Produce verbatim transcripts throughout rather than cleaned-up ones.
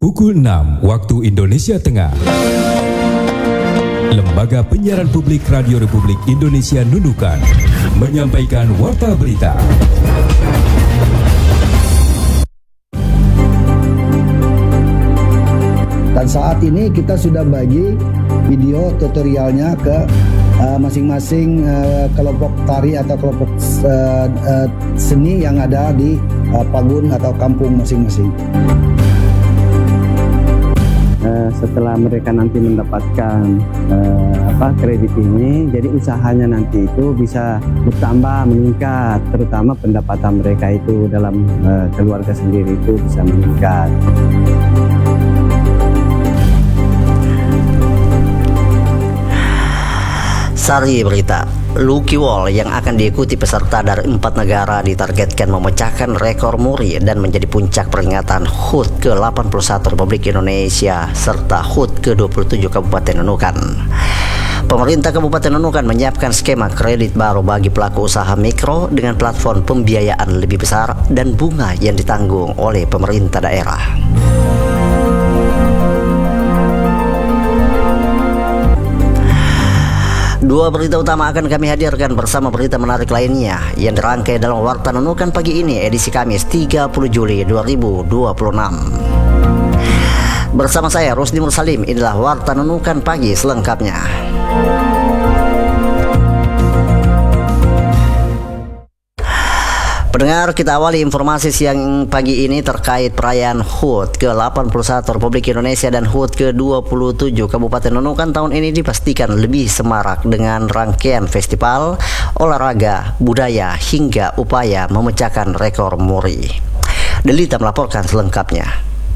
Pukul enam waktu Indonesia Tengah. Lembaga Penyiaran Publik Radio Republik Indonesia Nunukan menyampaikan warta berita. Dan saat ini kita sudah bagi video tutorialnya ke uh, masing-masing uh, kelompok tari atau kelompok uh, uh, seni yang ada di uh, pagun atau kampung masing-masing. Uh, setelah mereka nanti mendapatkan uh, apa kredit ini, jadi usahanya nanti itu bisa bertambah, meningkat, terutama pendapatan mereka itu dalam uh, keluarga sendiri itu bisa meningkat. Sari berita, Lucky Wall yang akan diikuti peserta dari empat negara ditargetkan memecahkan rekor muri dan menjadi puncak peringatan H U T ke delapan puluh satu Republik Indonesia serta H U T ke dua puluh tujuh Kabupaten Nunukan. Pemerintah Kabupaten Nunukan menyiapkan skema kredit baru bagi pelaku usaha mikro dengan platform pembiayaan lebih besar dan bunga yang ditanggung oleh pemerintah daerah. Dua berita utama akan kami hadirkan bersama berita menarik lainnya yang dirangkai dalam Warta Nunukan pagi ini edisi Kamis tiga puluh Juli dua ribu dua puluh enam. Bersama saya Rusdi Mursalim, inilah Warta Nunukan pagi selengkapnya. Pendengar, kita awali informasi siang pagi ini terkait perayaan H U T ke delapan puluh satu Republik Indonesia dan H U T ke dua puluh tujuh Kabupaten Nunukan tahun ini dipastikan lebih semarak dengan rangkaian festival, olahraga, budaya hingga upaya memecahkan rekor muri. Delita melaporkan selengkapnya.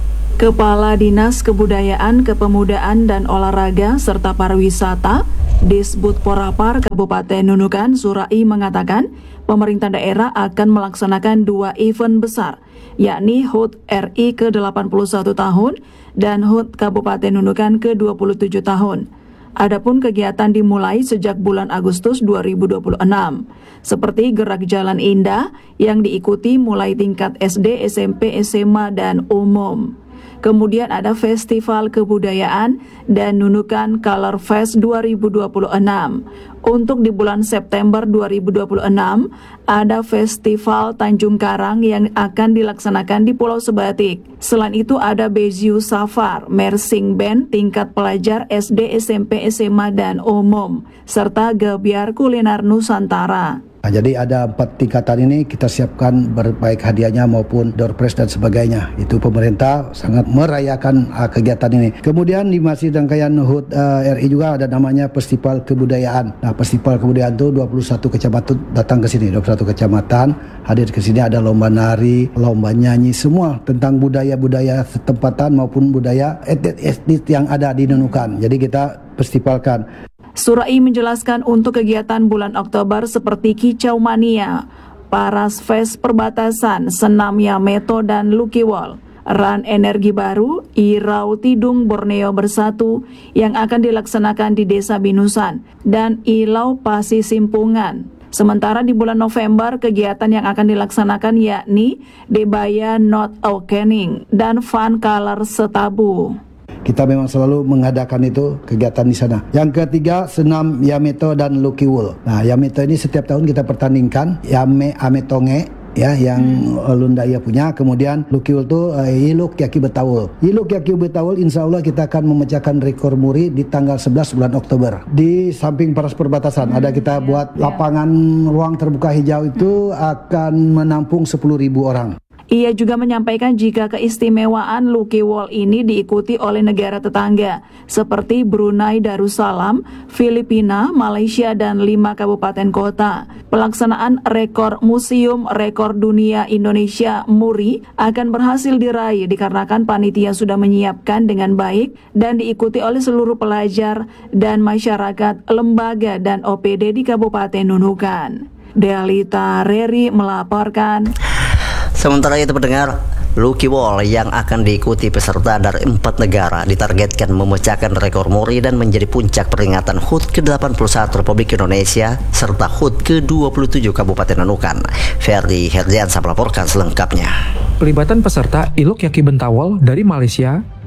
Kepala Dinas Kebudayaan, Kepemudaan dan Olahraga serta Pariwisata Disbudporapar Kabupaten Nunukan Surai mengatakan pemerintah daerah akan melaksanakan dua event besar, yakni H U T R I ke delapan puluh satu tahun dan H U T Kabupaten Nunukan ke dua puluh tujuh tahun. Adapun kegiatan dimulai sejak bulan Agustus dua ribu dua puluh enam, seperti Gerak Jalan Indah yang diikuti mulai tingkat S D, S M P, S M A, dan umum. Kemudian ada Festival Kebudayaan dan Nunukan Color Fest dua ribu dua puluh enam. Untuk di bulan September dua ribu dua puluh enam, ada Festival Tanjung Karang yang akan dilaksanakan di Pulau Sebatik. Selain itu ada Beziu Safar, Mersing Band tingkat pelajar S D, S M P, S M A, dan umum, serta Gebiar Kuliner Nusantara. Nah, jadi ada empat tingkatan ini kita siapkan berbaik hadiahnya maupun door prize dan sebagainya. Itu pemerintah sangat merayakan uh, kegiatan ini. Kemudian di masih rangkaian H U T uh, R I juga ada namanya Festival Kebudayaan. Nah, Festival Kebudayaan itu dua puluh satu kecamatan datang ke sini, dua puluh satu kecamatan hadir ke sini, ada lomba nari, lomba nyanyi, semua tentang budaya-budaya setempatan maupun budaya etnis yang ada di Nunukan. Jadi kita festivalkan. Surai menjelaskan untuk kegiatan bulan Oktober seperti Kicau Mania, Paras Fest Perbatasan, Senam Yameto dan Lucky Wall, Run Energi Baru, Irau Tidung Borneo Bersatu yang akan dilaksanakan di Desa Binusan, dan Ilau Pasi Simpungan. Sementara di bulan November kegiatan yang akan dilaksanakan yakni Debaya Not Awakening dan Fun Color Setabu. Kita memang selalu mengadakan itu kegiatan di sana. Yang ketiga, Senam Yameto dan Lucky Wall. Nah, Yameto ini setiap tahun kita pertandingkan Yame Ametonge ya yang hmm. Lundaya punya. Kemudian Lucky Wall itu uh, Iluk Yaki Betawul. Iluk Yaki Betawul insya Allah kita akan memecahkan rekor muri di tanggal sebelas bulan Oktober. Di samping Paras Perbatasan hmm. ada kita buat lapangan ruang terbuka hijau itu akan menampung sepuluh ribu orang. Ia juga menyampaikan jika keistimewaan Lucky Wall ini diikuti oleh negara tetangga seperti Brunei Darussalam, Filipina, Malaysia, dan lima kabupaten kota. Pelaksanaan rekor Museum Rekor Dunia Indonesia Muri akan berhasil diraih dikarenakan panitia sudah menyiapkan dengan baik dan diikuti oleh seluruh pelajar dan masyarakat, lembaga, dan O P D di Kabupaten Nunukan. Delita Reri melaporkan. Sementara itu pendengar, Lucky Wall yang akan diikuti peserta dari empat negara ditargetkan memecahkan rekor muri dan menjadi puncak peringatan H U T ke delapan puluh satu Republik Indonesia serta H U T ke dua puluh tujuh Kabupaten Nunukan. Ferdi Herdiansa melaporkan selengkapnya. Pelibatan peserta Iluk Yaki Bentawol dari Malaysia,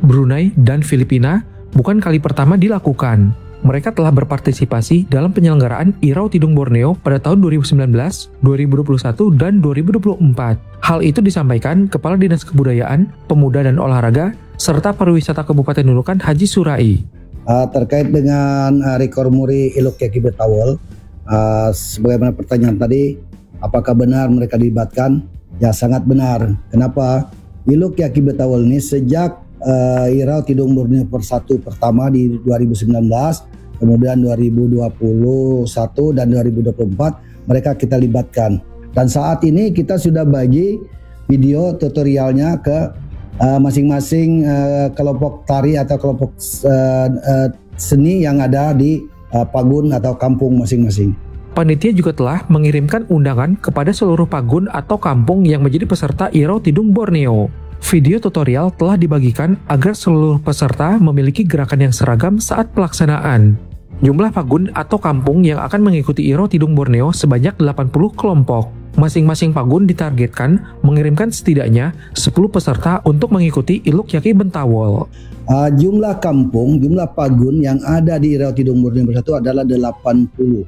Brunei, dan Filipina bukan kali pertama dilakukan. Mereka telah berpartisipasi dalam penyelenggaraan Irau Tidung Borneo pada tahun dua ribu sembilan belas, dua ribu dua puluh satu, dan dua ribu dua puluh empat. Hal itu disampaikan Kepala Dinas Kebudayaan, Pemuda dan Olahraga, serta Pariwisata Kabupaten Nunukan Haji Surai. Uh, terkait dengan uh, rekor muri Ilok Yaki Betawol, uh, sebagaimana pertanyaan tadi, apakah benar mereka dilibatkan? Ya, sangat benar. Kenapa? Ilok Yaki Betawol ini sejak uh, Irau Tidung Borneo Persatu pertama di dua ribu sembilan belas, kemudian dua ribu dua puluh satu dan dua ribu dua puluh empat mereka kita libatkan. Dan saat ini kita sudah bagi video tutorialnya ke uh, masing-masing uh, kelompok tari atau kelompok uh, uh, seni yang ada di uh, pagun atau kampung masing-masing. Panitia juga telah mengirimkan undangan kepada seluruh pagun atau kampung yang menjadi peserta Irau Tidung Borneo. Video tutorial telah dibagikan agar seluruh peserta memiliki gerakan yang seragam saat pelaksanaan. Jumlah pagun atau kampung yang akan mengikuti Irau Tidung Borneo sebanyak delapan puluh kelompok. Masing-masing pagun ditargetkan mengirimkan setidaknya sepuluh peserta untuk mengikuti Ilok Yaki Betawol. Uh, jumlah kampung, jumlah pagun yang ada di Irau Tidung Borneo Persatu adalah delapan puluh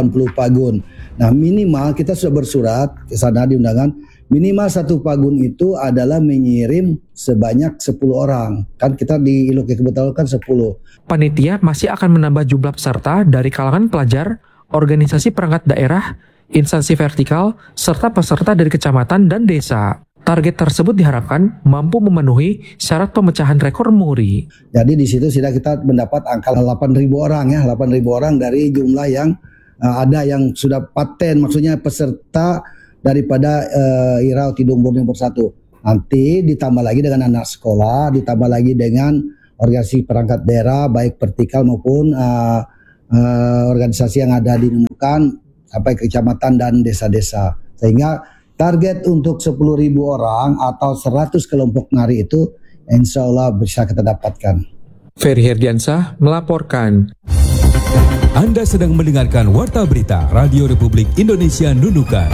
pagun. Nah, minimal kita sudah bersurat ke sana di undangan, minimal satu pagun itu adalah mengirim sebanyak sepuluh orang. Kan kita di Ilok Yaki Betawol kan sepuluh. Panitia masih akan menambah jumlah peserta dari kalangan pelajar, organisasi perangkat daerah, instansi vertikal, serta peserta dari kecamatan dan desa. Target tersebut diharapkan mampu memenuhi syarat pemecahan rekor muri. Jadi di situ sudah kita mendapat angka delapan ribu orang ya, delapan ribu orang dari jumlah yang uh, ada yang sudah paten, maksudnya peserta daripada uh, Irau Tidung Borneo Persatu. Nanti ditambah lagi dengan anak sekolah, ditambah lagi dengan organisasi perangkat daerah baik vertikal maupun uh, uh, organisasi yang ada di Nunukan sampai ke kecamatan dan desa-desa. Sehingga target untuk sepuluh ribu orang atau seratus kelompok nari itu insya Allah bisa kita dapatkan. Ferry Herdiansah melaporkan. Anda sedang mendengarkan Warta Berita Radio Republik Indonesia Nunukan.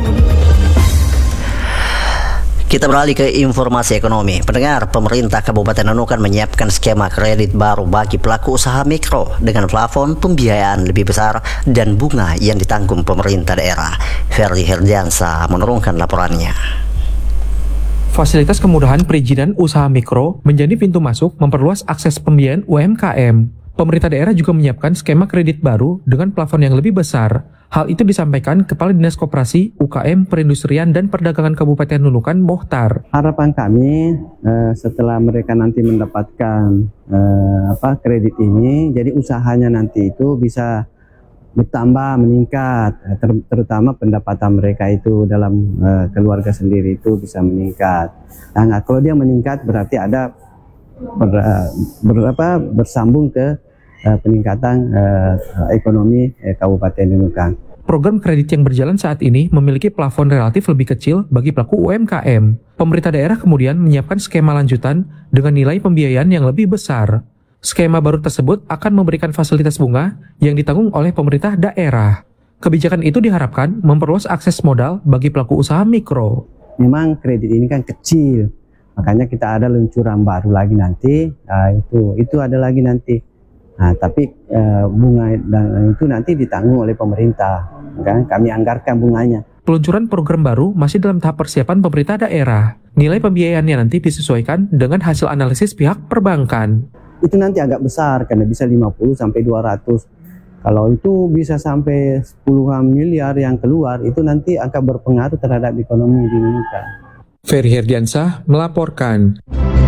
Kita beralih ke informasi ekonomi. Pendengar, pemerintah Kabupaten Nunukan menyiapkan skema kredit baru bagi pelaku usaha mikro dengan plafon pembiayaan lebih besar dan bunga yang ditanggung pemerintah daerah. Ferry Herdiansah menurunkan laporannya. Fasilitas kemudahan perizinan usaha mikro menjadi pintu masuk memperluas akses pembiayaan U M K M. Pemerintah daerah juga menyiapkan skema kredit baru dengan plafon yang lebih besar. Hal itu disampaikan Kepala Dinas Koperasi, U K M, Perindustrian dan Perdagangan Kabupaten Nunukan, Mohtar. Harapan kami eh, setelah mereka nanti mendapatkan eh, apa kredit ini, jadi usahanya nanti itu bisa bertambah, meningkat, ter terutama pendapatan mereka itu dalam eh, keluarga sendiri itu bisa meningkat. Nah, kalau dia meningkat berarti ada ber, ber, apa, bersambung ke uh, peningkatan uh, ekonomi uh, Kabupaten Nunukan. Program kredit yang berjalan saat ini memiliki plafon relatif lebih kecil bagi pelaku U M K M. Pemerintah daerah kemudian menyiapkan skema lanjutan dengan nilai pembiayaan yang lebih besar. Skema baru tersebut akan memberikan fasilitas bunga yang ditanggung oleh pemerintah daerah. Kebijakan itu diharapkan memperluas akses modal bagi pelaku usaha mikro. Memang kredit ini kan kecil, makanya kita ada luncuran baru lagi nanti. Nah, itu itu ada lagi nanti. Nah, tapi uh, bunga dan itu nanti ditanggung oleh pemerintah, kan? Kami anggarkan bunganya. Peluncuran program baru masih dalam tahap persiapan pemerintah daerah. Nilai pembiayaannya nanti disesuaikan dengan hasil analisis pihak perbankan. Itu nanti agak besar karena bisa lima puluh sampai dua ratus. Kalau itu bisa sampai puluhan miliar yang keluar, itu nanti akan berpengaruh terhadap ekonomi di Indonesia. Ferry Herdiansah melaporkan.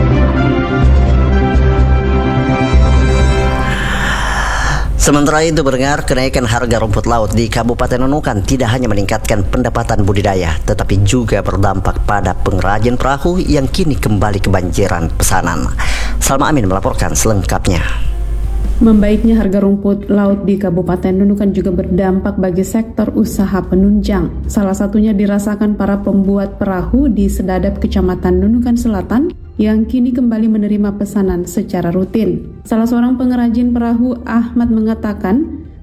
Sementara itu, pendengar, kenaikan harga rumput laut di Kabupaten Nunukan tidak hanya meningkatkan pendapatan budidaya, tetapi juga berdampak pada pengrajin perahu yang kini kembali kebanjiran pesanan. Salma Amin melaporkan selengkapnya. Membaiknya harga rumput laut di Kabupaten Nunukan juga berdampak bagi sektor usaha penunjang. Salah satunya dirasakan para pembuat perahu di Sedadap, Kecamatan Nunukan Selatan, yang kini kembali menerima pesanan secara rutin. Salah seorang pengrajin perahu, Ahmad, mengatakan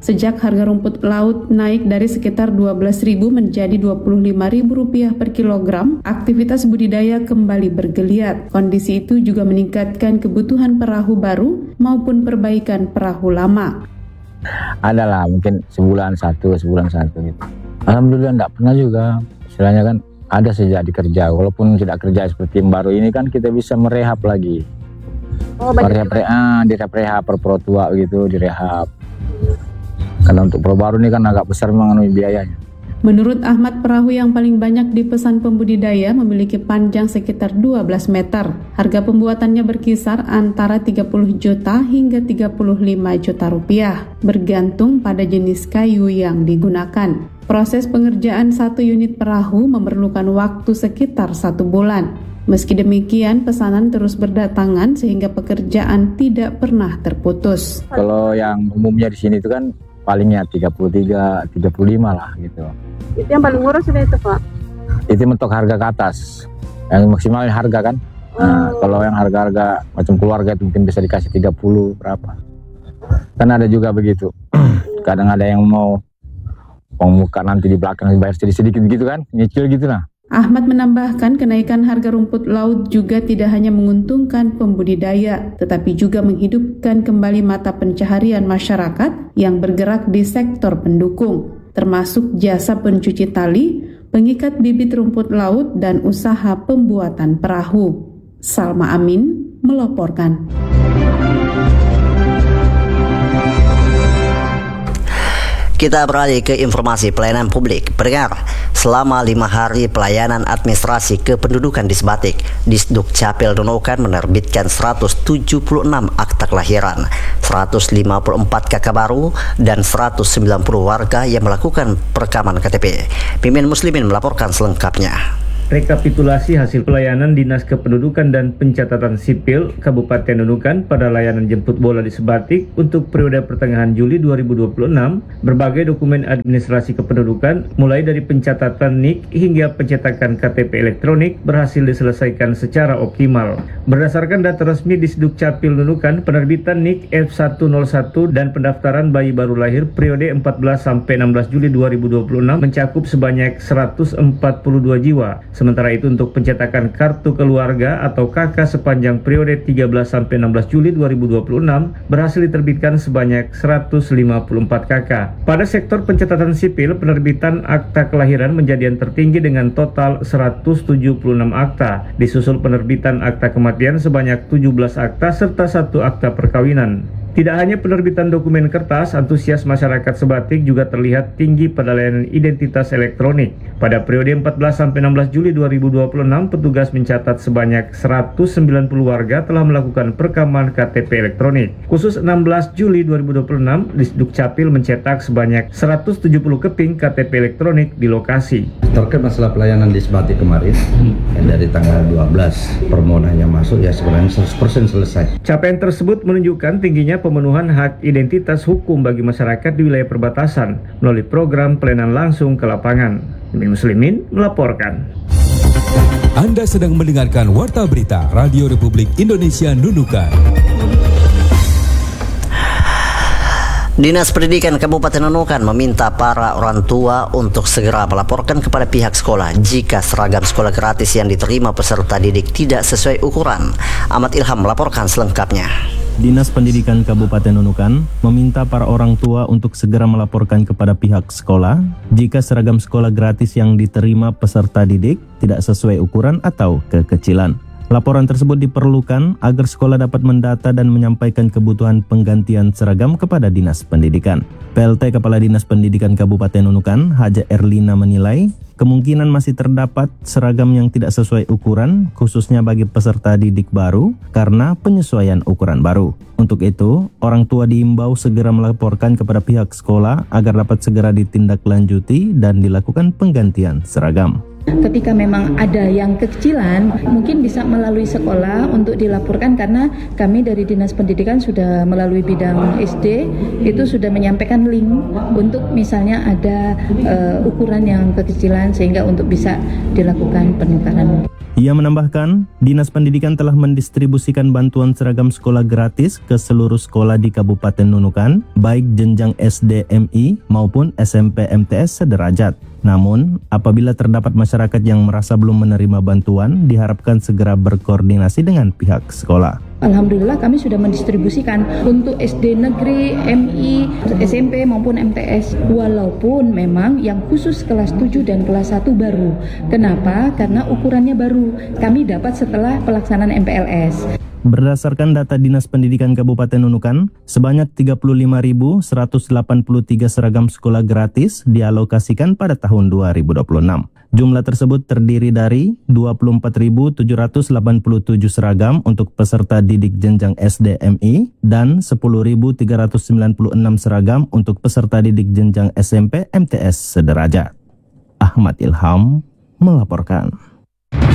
Sejak harga rumput laut naik dari sekitar dua belas ribu menjadi dua puluh lima ribu rupiah per kilogram, aktivitas budidaya kembali bergeliat. Kondisi itu juga meningkatkan kebutuhan perahu baru maupun perbaikan perahu lama. Adalah mungkin sebulan satu, sebulan satu gitu. Alhamdulillah enggak pernah juga. Istilahnya kan ada sejak dikerja. Walaupun tidak kerja seperti yang baru ini kan kita bisa merehab lagi. Oh, merehab, ah, direhab per pro tua gitu, direhab. Karena untuk pro baru ini kan agak besar mengenai biayanya. Menurut Ahmad, perahu yang paling banyak dipesan pembudidaya memiliki panjang sekitar dua belas meter. Harga pembuatannya berkisar antara tiga puluh juta hingga tiga puluh lima juta rupiah, bergantung pada jenis kayu yang digunakan. Proses pengerjaan satu unit perahu memerlukan waktu sekitar satu bulan. Meski demikian, pesanan terus berdatangan sehingga pekerjaan tidak pernah terputus. Kalau yang umumnya di sini itu kan palingnya tiga puluh tiga, tiga puluh lima lah gitu. Itu yang paling murah sudah itu, Pak? Itu mentok harga ke atas. Yang maksimal harga kan. Nah, oh. Kalau yang harga-harga macam keluarga itu mungkin bisa dikasih tiga puluh berapa. Kan ada juga begitu. Kadang ada yang mau muka nanti di belakang bayar sedikit-sedikit gitu kan. Nyicil gitu lah. Ahmad menambahkan kenaikan harga rumput laut juga tidak hanya menguntungkan pembudidaya, tetapi juga menghidupkan kembali mata pencaharian masyarakat yang bergerak di sektor pendukung, termasuk jasa pencuci tali, pengikat bibit rumput laut, dan usaha pembuatan perahu. Salma Amin melaporkan. Kita beralih ke informasi pelayanan publik. Pendengar, selama lima hari pelayanan administrasi kependudukan di Sebatik, Disduk Capil Nunukan menerbitkan seratus tujuh puluh enam akta kelahiran, seratus lima puluh empat K K baru, dan seratus sembilan puluh warga yang melakukan perekaman K T P. Mimin Muslimin melaporkan selengkapnya. Rekapitulasi hasil pelayanan Dinas Kependudukan dan Pencatatan Sipil Kabupaten Nunukan pada layanan jemput bola di Sebatik untuk periode pertengahan Juli dua ribu dua puluh enam, berbagai dokumen administrasi kependudukan mulai dari pencatatan N I K hingga pencetakan K T P elektronik berhasil diselesaikan secara optimal. Berdasarkan data resmi Disduk Capil Nunukan, penerbitan N I K F seratus satu dan pendaftaran bayi baru lahir periode empat belas sampai enam belas Juli dua ribu dua puluh enam mencakup sebanyak seratus empat puluh dua jiwa. Sementara itu untuk pencetakan kartu keluarga atau K K sepanjang periode tiga belas sampai enam belas Juli dua ribu dua puluh enam berhasil diterbitkan sebanyak seratus lima puluh empat K K. Pada sektor pencatatan sipil, penerbitan akta kelahiran menjadi yang tertinggi dengan total seratus tujuh puluh enam akta. Disusul penerbitan akta kematian sebanyak tujuh belas akta serta satu akta perkawinan. Tidak hanya penerbitan dokumen kertas, antusias masyarakat Sebatik juga terlihat tinggi pada layanan identitas elektronik. Pada periode empat belas sampai enam belas Juli dua ribu dua puluh enam, petugas mencatat sebanyak seratus sembilan puluh warga telah melakukan perekaman K T P elektronik. Khusus enam belas Juli dua ribu dua puluh enam, Disduk Capil mencetak sebanyak seratus tujuh puluh keping K T P elektronik di lokasi. Terkait masalah pelayanan di Sebatik kemarin, hmm. dari tanggal dua belas permohonannya masuk, ya sebenarnya seratus persen selesai. Capaian tersebut menunjukkan tingginya pemenuhan hak identitas hukum bagi masyarakat di wilayah perbatasan melalui program pelayanan langsung ke lapangan. Mimin Muslimin melaporkan. Anda sedang mendengarkan Warta Berita Radio Republik Indonesia Nunukan. Dinas Pendidikan Kabupaten Nunukan meminta para orang tua untuk segera melaporkan kepada pihak sekolah jika seragam sekolah gratis yang diterima peserta didik tidak sesuai ukuran. Ahmad Ilham melaporkan selengkapnya. Dinas Pendidikan Kabupaten Nunukan meminta para orang tua untuk segera melaporkan kepada pihak sekolah jika seragam sekolah gratis yang diterima peserta didik tidak sesuai ukuran atau kekecilan. Laporan tersebut diperlukan agar sekolah dapat mendata dan menyampaikan kebutuhan penggantian seragam kepada Dinas Pendidikan. P L T Kepala Dinas Pendidikan Kabupaten Nunukan, Haja Erlina menilai kemungkinan masih terdapat seragam yang tidak sesuai ukuran, khususnya bagi peserta didik baru karena penyesuaian ukuran baru. Untuk itu, orang tua diimbau segera melaporkan kepada pihak sekolah agar dapat segera ditindaklanjuti dan dilakukan penggantian seragam. Ketika memang ada yang kekecilan, mungkin bisa melalui sekolah untuk dilaporkan, karena kami dari Dinas Pendidikan sudah melalui bidang S D itu sudah menyampaikan link untuk misalnya ada uh, ukuran yang kekecilan sehingga untuk bisa dilakukan penukaran. Ia menambahkan, Dinas Pendidikan telah mendistribusikan bantuan seragam sekolah gratis ke seluruh sekolah di Kabupaten Nunukan, baik jenjang S D M I maupun S M P M T S sederajat. Namun, apabila terdapat masyarakat yang merasa belum menerima bantuan, diharapkan segera berkoordinasi dengan pihak sekolah. Alhamdulillah kami sudah mendistribusikan untuk S D negeri, M I, S M P maupun M T S. Walaupun memang yang khusus kelas tujuh dan kelas satu baru. Kenapa? Karena ukurannya baru. Kami dapat setelah pelaksanaan M P L S. Berdasarkan data Dinas Pendidikan Kabupaten Nunukan, sebanyak tiga puluh lima ribu seratus delapan puluh tiga seragam sekolah gratis dialokasikan pada tahun dua ribu dua puluh enam. Jumlah tersebut terdiri dari dua puluh empat ribu tujuh ratus delapan puluh tujuh seragam untuk peserta didik jenjang S D M I dan sepuluh ribu tiga ratus sembilan puluh enam seragam untuk peserta didik jenjang S M P M T S sederajat. Ahmad Ilham melaporkan.